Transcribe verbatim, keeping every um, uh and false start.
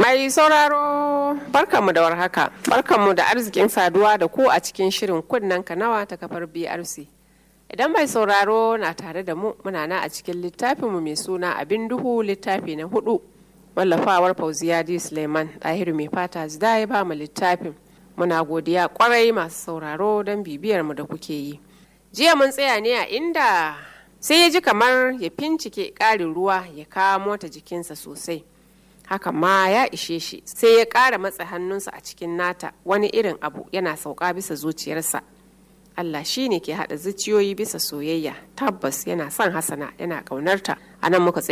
Mai sauraro barkanmu da warhaka, barkanmu da arzikin saduwa da ku a cikin shirin kunnen kanawa ta kafar B R C. Idan mai sauraro na tare da mu muna na a cikin littafinmu mai suna Abin Duhu littafi na hudu. Wallafawar Fauziya D. Suleiman Ɗahiru mai fata zida ya ba mu littafin. Muna godiya kwarai masu sauraro don bibiyar mu da kuke yi. Jiya mun tsaya ne a inda sai ya ji kamar ya fincike ƙarin ruwa ya kawo mota jikinsa sosai. Haka ma ya ishe shi sai ya ƙara matsa hannunsa a cikin nata wani irin abu yana sauka bisa zuciyarsa. Allah shi ne ke haɗa zuciyoyi bisa soyayya, tabbas yana son Hassana yana ƙaunarta. A nan muka